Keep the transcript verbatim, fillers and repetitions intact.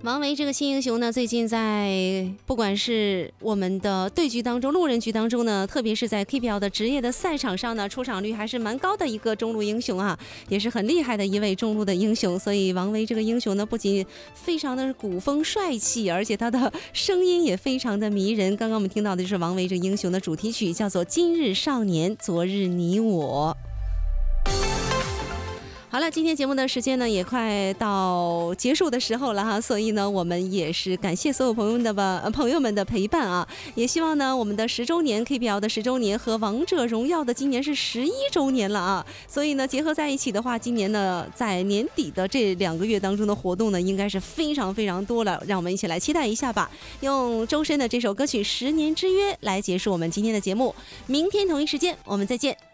王维这个新英雄呢，最近在不管是我们的对局当中、路人局当中呢，特别是在 K P L 的职业的赛场上呢，出场率还是蛮高的一个中路英雄啊，也是很厉害的一位中路的英雄。所以王维这个英雄呢，不仅非常的古风帅气，而且他的声音也非常的迷人。刚刚我们听到的就是王维这个英雄的主题曲，叫做《今日少年，昨日你我》。好了，今天节目的时间呢也快到结束的时候了哈，所以呢我们也是感谢所有朋友们的吧、呃、朋友们的陪伴啊，也希望呢我们的十周年 K P L 的十周年和王者荣耀的今年是十一周年了啊，所以呢结合在一起的话，今年呢在年底的这两个月当中的活动呢应该是非常非常多了，让我们一起来期待一下吧。用周深的这首歌曲《十年之约》来结束我们今天的节目，明天同一时间我们再见。